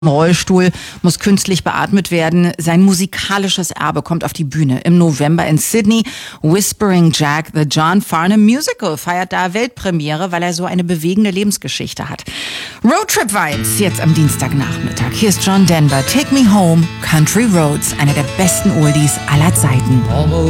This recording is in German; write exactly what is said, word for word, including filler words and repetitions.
Rollstuhl, muss künstlich beatmet werden. Sein musikalisches Erbe kommt auf die Bühne im November in Sydney. Whispering Jack, the John Farnham Musical, feiert da Weltpremiere, weil er so eine bewegende Lebensgeschichte hat. Roadtrip Vibes jetzt am Dienstagnachmittag. Hier ist John Denver. Take Me Home, Country Roads, einer der besten Oldies aller Zeiten. Almost